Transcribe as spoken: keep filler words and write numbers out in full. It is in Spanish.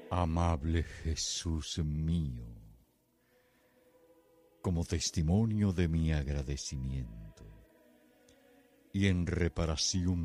Amable Jesús mío, como testimonio de mi agradecimiento y en reparación